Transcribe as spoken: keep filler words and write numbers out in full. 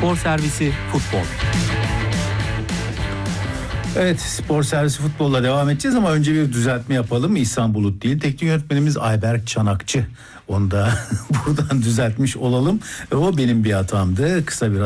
Spor Servisi Futbol. Evet, Spor Servisi Futbol'la devam edeceğiz ama önce bir düzeltme yapalım. İhsan Bulut değil, teknik yönetmenimiz Ayberk Çanakçı. Onu da buradan düzeltmiş olalım. O benim bir hatamdı. Kısa bir